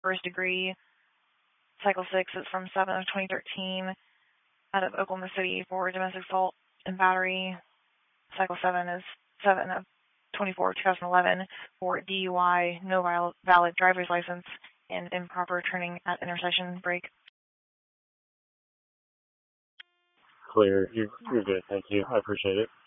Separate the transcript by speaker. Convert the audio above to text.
Speaker 1: first degree. Cycle 6 is from 7 of 2013 out of Oklahoma City for domestic assault and battery. Cycle 7 is 7 of 2011 for DUI, no valid driver's license, and improper turning at intersection brake.
Speaker 2: Clear. You're good. Thank you. I appreciate it.